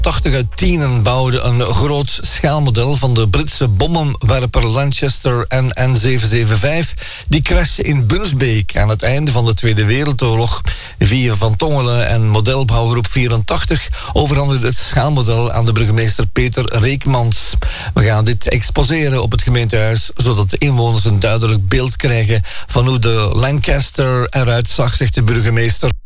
80 uit tienen bouwde een groot schaalmodel van de Britse bommenwerper Lanchester NN775. Die crashte in Bunsbeek aan het einde van de Tweede Wereldoorlog. Via Van Tongelen en modelbouwgroep 84 overhandigde het schaalmodel aan de burgemeester Peter Reekmans. We gaan dit exposeren op het gemeentehuis, zodat de inwoners een duidelijk beeld krijgen van hoe de Lancaster eruit zag, zegt de burgemeester.